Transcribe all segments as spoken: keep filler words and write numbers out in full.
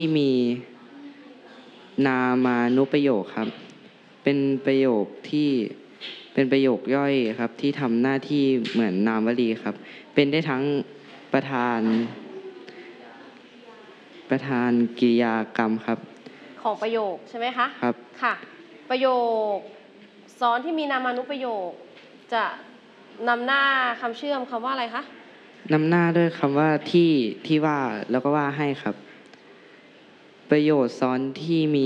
ที่มีนามานุประโยคครับเป็นประโยคที่เป็นประโยคย่อยครับที่ทำหน้าที่เหมือนนามวลีครับเป็นได้ทั้งประธานประธานกริยากรรมครับของประโยคใช่ไหมคะครับค่ะประโยคซ้อนที่มีนามานุประโยคจะนำหน้าคำเชื่อมคำว่าอะไรคะนำหน้าด้วยคำว่าที่ที่ว่าแล้วก็ว่าให้ครับประโยคซ้อนที่มี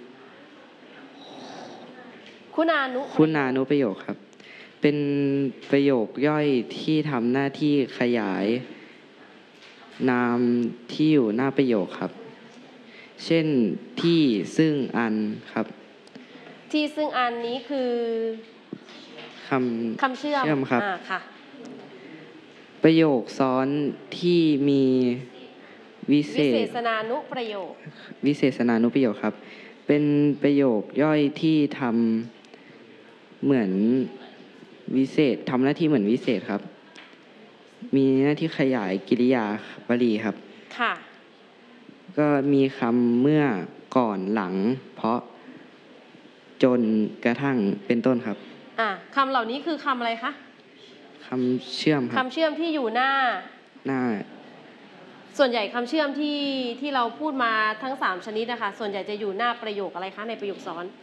คุณานุคุณานุประโยคครับเป็นประโยคย่อยที่ทำหน้าที่ขยายนามที่อยู่หน้าประโยคครับเช่นที่ซึ่งอันครับที่ซึ่งอันนี้คือคำคำเชื่อมเชื่อมครับอ่าค่ะประโยคซ้อนที่มีวิเศษวิเศษณานุประโยควิเศษณานุประโยคครับเป็นประโยคย่อยที่ทำเหมือนวิเศษทำหน้าที่เหมือนวิเศษครับมีหน้าที่ขยายกริยาวลีครับค่ะก็มีคำเมื่อก่อนหลังเพราะจนกระทั่งเป็นต้นครับอ่าคำเหล่านี้คือคำอะไรคะคำเชื่อมครับคำเชื่อมที่อยู่หน้าหน้าส่วนใหญ่คำเชื่อมที่ที่เราพูดมาทั้งสามชนิดนะคะส่วนใหญ่จะอยู่หน้าประโยคอะไรคะในประโยคซ้อน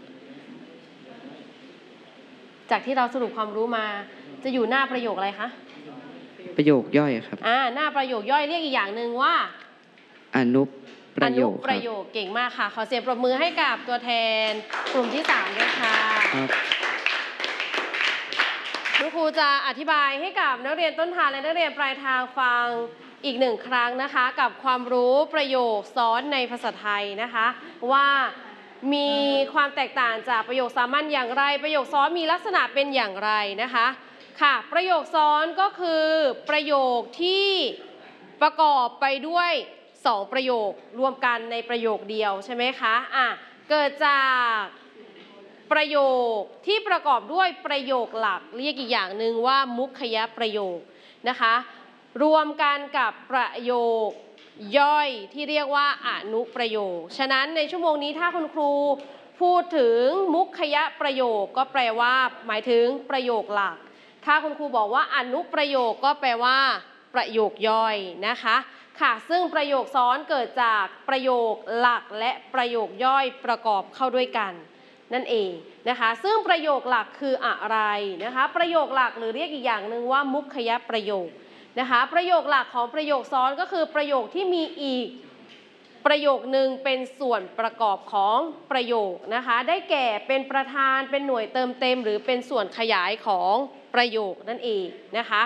จากที่เราสรุปความรู้มาจะอยู่หน้าประโยคอะไรคะประโยคย่อยครับอ่าหน้าประโยคย่อยเรียกอีกอย่างหนึ่งว่าอนุประโยคอนุประโยคเก่งมากค่ะขอเสียงปรบมือให้กับตัวแทนกลุ่มที่สามด้วยค่ะครับคุณครูจะอธิบายให้กับนักเรียนต้นทางและนักเรียนปลายทางฟังอีกหนึ่งครั้งนะคะกับความรู้ประโยคซ้อนในภาษาไทยนะคะว่ามีความแตกต่างจากประโยคสามัญอย่างไรประโยคซ้อนมีลักษณะเป็นอย่างไรนะคะค่ะประโยคซ้อนก็คือประโยคที่ประกอบไปด้วยสองประโยครวมกันในประโยคเดียวใช่ไหมคะอ่ะเกิดจากประโยคที่ประกอบด้วยประโยคหลักเรียกอีกอย่างหนึ่งว่ามุขยประโยคนะคะรวมกันกับประโยคย่อยที่เรียกว่าอนุประโยคฉะนั้นในชั่วโมงนี้ถ้าคุณครูพูดถึงมุขยประโยคก็แปลว่าหมายถึงประโยคหลักถ้าคุณครูบอกว่าอนุประโยคก็แปลว่าประโยคย่อยนะคะค่ะซึ่งประโยคซ้อนเกิดจากประโยคหลักและประโยคย่อยประกอบเข้าด้วยกันนั่นเองนะคะซึ่งประโยคหลักคืออะไรนะคะประโยคหลักหรือเรียกอีกอย่างหนึ่งว่ามุขยประโยคนะคะประโยคหลักของประโยคซ้อนก็คือประโยคที่มีอีกประโยคนึงเป็นส่วนประกอบของประโยคนะคะได้แก่เป็นประธานเป็นหน่วยเติมเต็มหรือเป็นส่วนขยายของประโยคนั่นเองนะคะ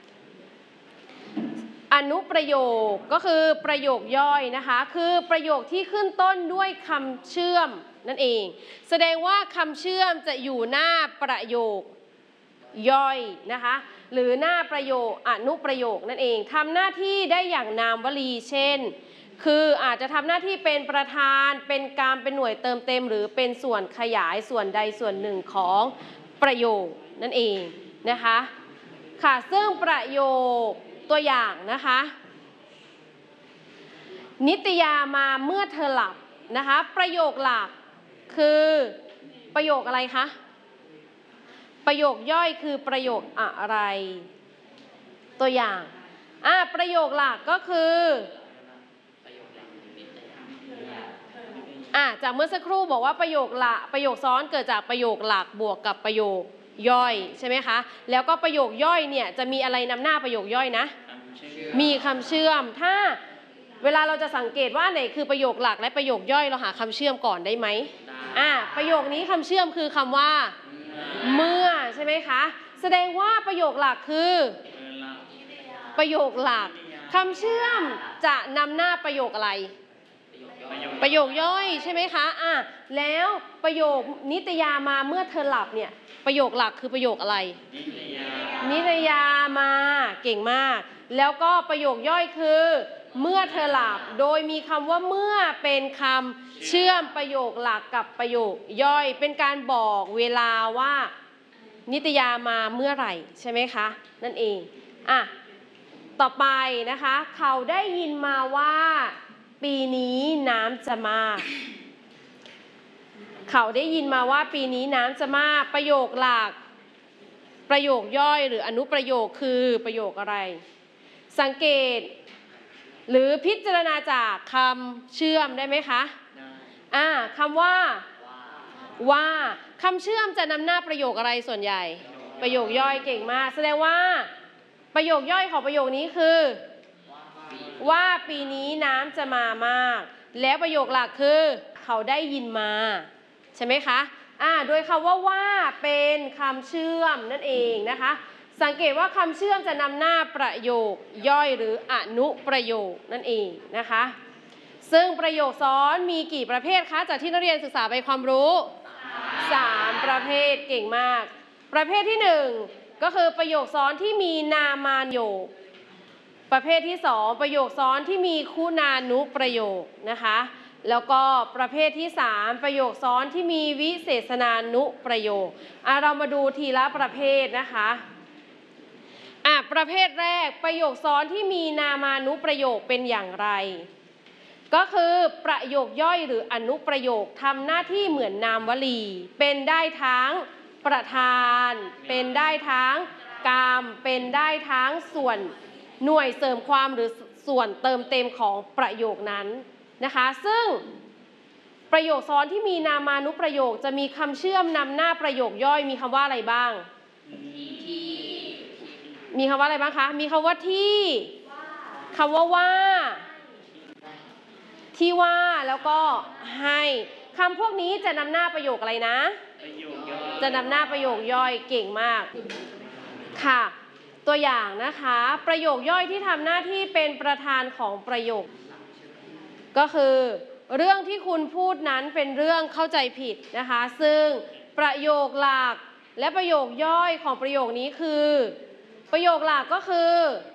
อนุประโยคก็คือประโยคย่อยนะคะคือประโยคที่ขึ้นต้นด้วยคำเชื่อมนั่นเองแสดงว่าคำเชื่อมจะอยู่หน้าประโยคย่อยนะคะหรือหน้าประโยคอนุประโยคนั่นเองทำหน้าที่ได้อย่างนามวลีเช่นคืออาจจะทำหน้าที่เป็นประธานเป็นกรรมเป็นหน่วยเติมเต็มหรือเป็นส่วนขยายส่วนใดส่วนหนึ่งของประโยคนั่นเองนะคะค่ะซึ่งประโยคตัวอย่างนะคะนิตยามาเมื่อเธอหลับนะคะประโยคหลักคือประโยคอะไรคะประโยคย่อยคือประโยคอะไรตัวอย่างอ่ะประโยคหลักก็คืออ่ะจากเมื่อสักครู่บอกว่าประโยคหลักประโยคซ้อนเกิดจากประโยคหลักบวกกับประโยคย่อยใช่ไหมคะแล้วก็ประโยคย่อยเนี่ยจะมีอะไรนำหน้าประโยคย่อยนะมีคำเชื่อมถ้าเวลาเราจะสังเกตว่าไหนคือประโยคหลักและประโยคย่อยเราหาคำเชื่อมก่อนได้ไหมอ่ะประโยคนี้คำเชื่อมคือคำว่าเมื่อใช่ไหมคะแสดงว่าประโยคหลักคือประโยคหลักคำเชื่อมจะนำหน้าประโยคอะไรประโยคย่อยใช่ไหมคะอ่ะแล้วประโยคนิตยามาเมื่อเธอหลับเนี่ยประโยคหลักคือประโยคอะไรนิตยามาเก่งมากแล้วก็ประโยคย่อยคือเมื่อเธอหลับโดยมีคำว่าเมื่อเป็นคำเชื่อมประโยคหลักกับประโยคย่อยเป็นการบอกเวลาว่านิตยามาเมื่อไหร่ใช่ไหมคะนั่นเองอ่ะต่อไปนะคะเขาได้ยินมาว่าปปีนี้น้ำจะมากเขาได้ยินมาว่าปีนี้น้ำจะมากประโยคหลักประโยคย่อยหรืออนุประโยคคือประโยคอะไรสังเกตหรือพิจารณาจากคำเชื่อมได้ไหมคะอ่าคำว่าว่าคำเชื่อมจะนำหน้าประโยคอะไรส่วนใหญ่ประโยคย่อยเก่งมากแสดงว่าประโยคย่อยของประโยคนี้คือว่าปีนี้น้ำจะมามากแล้วประโยคหลักคือเขาได้ยินมาใช่ไหมคะอ่าโดยคำว่าว่าเป็นคำเชื่อมนั่นเองนะคะสังเกตว่าคำเชื่อมจะนำหน้าประโยคย่อยหรืออนุประโยคนั่นเองนะคะซึ่งประโยคซ้อนมีกี่ประเภทคะจากที่นักเรียนศึกษาไปความรู้สามประเภทเก่งมากประเภทที่หนึ่งก็คือประโยคซ้อนที่มีนามานโยคประเภทที่สองประโยคซ้อนที่มีคุณานุประโยคนะคะแล้วก็ประเภทที่สามประโยคซ้อนที่มีวิเศษณานุประโยคอ่ะเรามาดูทีละประเภทนะคะอ่ะประเภทแรกประโยคซ้อนที่มีนามานุประโยคเป็นอย่างไรก็คือประโยคย่อยหรืออนุประโยคทำหน้าที่เหมือนนามวลีเป็นได้ทั้งประธานเป็นได้ทั้งกามเป็นได้ทั้งส่วนหน่วยเสริมความหรือส่วนเติมเต็มของประโยคนั้นนะคะซึ่งประโยคซ้อนที่มีนามานุประโยคจะมีคำเชื่อมนำหน้าประโยคย่อยมีคำว่าอะไรบ้างมีคำว่าอะไรบ้างคะมีคำว่าที่คำว่าว่าที่ว่าแล้วก็ให้คำพวกนี้จะนำหน้าประโยคอะไรนะจะนำหน้าประโยคย่อยเก่งมากค่ะตัวอย่างนะคะประโยคย่อยที่ทำหน้าที่เป็นประธานของประโยคก็คือเรื่องที่คุณพูดนั้นเป็นเรื่องเข้าใจผิดนะคะซึ่งประโยคหลักและประโยคย่อยของประโยคนี้คือประโยคหลักก็คือ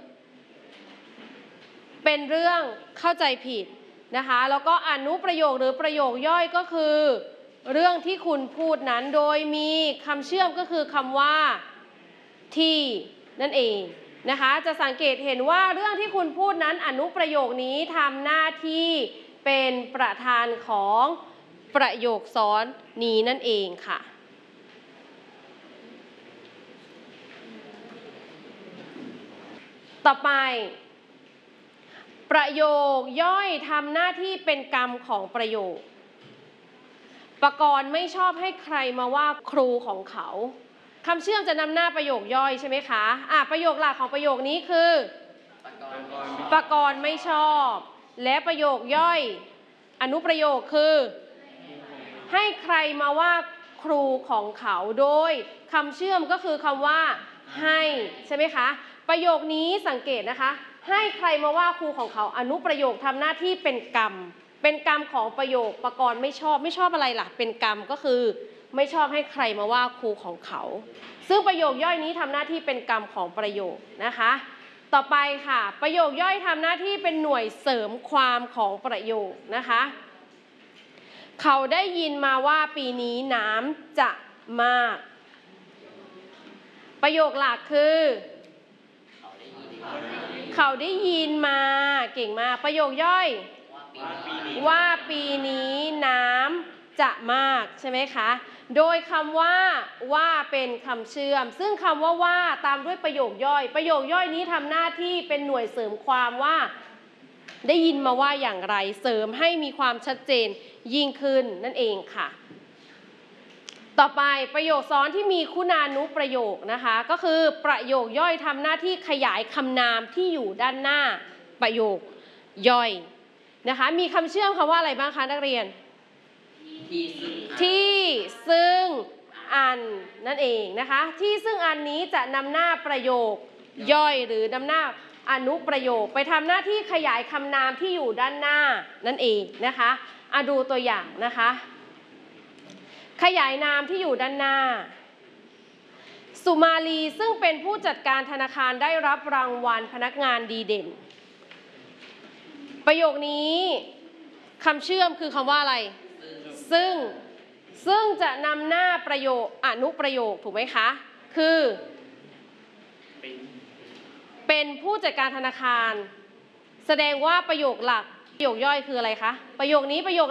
เป็นเรื่องเข้าใจผิดนะคะแล้วก็อนุประโยคหรือประโยคย่อยก็คือเรื่องที่คุณพูดนั้นโดยมีคำเชื่อมก็คือคำว่าที่นั่นเองนะคะจะสังเกตเห็นว่าเรื่องที่คุณพูดนั้นอนุประโยคนี้ทำหน้าที่เป็นประธานของประโยคซ้อนนี้นั่นเองค่ะต่อไปประโยคย่อยทำหน้าที่เป็นกรรมของประโยคประกรณ์ไม่ชอบให้ใครมาว่าครูของเขาคำเชื่อมจะนำหน้าประโยคย่อยใช่ไหมคะอ่ะประโยคหลักของประโยคนี้คือประกรณ์ไม่ชอบและประโยคย่อยอนุประโยคคือให้ใครมาว่าครูของเขาโดยคำเชื่อมก็คือคำว่าให้ใช่ไหมคะประโยคนี้สังเกตนะคะให้ใครมาว่าครูของเขาอนุประโยคทำหน้าที่เป็นกรรมเป็นกรรมของประโยคประกรณ์ไม่ชอบไม่ชอบอะไรล่ะเป็นกรรมก็คือไม่ชอบให้ใครมาว่าครูของเขาซึ่งประโยคย่อยนี้ทำหน้าที่เป็นกรรมของประโยคนะคะต่อไปค่ะประโยคย่อยทำหน้าที่เป็นหน่วยเสริมความของประโยคนะคะเขาได้ยินมาว่าปีนี้น้ำจะมากประโยคหลักคือเขาได้ยินมาเก่งมากประโยคย่อยว่าปีนี้น้ำจะมากใช่ไหมคะโดยคำว่าว่าเป็นคำเชื่อมซึ่งคำว่าว่าตามด้วยประโยคย่อยประโยคย่อยนี้ทำหน้าที่เป็นหน่วยเสริมความว่าได้ยินมาว่าอย่างไรเสริมให้มีความชัดเจนยิ่งขึ้นนั่นเองค่ะต่อไปประโยคซ้อนที่มีคุณานุประโยคนะคะก็คือประโยคย่อยทำหน้าที่ขยายคำนามที่อยู่ด้านหน้าประโยคย่อยนะคะมีคำเชื่อมคำว่าอะไรบ้างคะนักเรียนที่ซึ่งอันนั่นเองนะคะที่ซึ่งอันนี้จะนำหน้าประโยคย่อยหรือนำหน้าอนุประโยคไปทำหน้าที่ขยายคำนามที่อยู่ด้านหน้านั่นเองนะคะอ่ะดูตัวอย่างนะคะขยายนามที่อยู่ด้านหน้าสุมาลีซึ่งเป็นผู้จัดการธนาคารได้รับรางวัลพนักงานดีเด่นประโยคนี้คำเชื่อมคือคำว่าอะไรซึ่งซึ่งจะนำหน้าประโยคอนุประโยคถูกไหมคะคือเป็นผู้จัดการธนาคารแสดงว่าประโยคหลักประโยคย่อยคืออะไรคะ ประโยคนี้ประโยค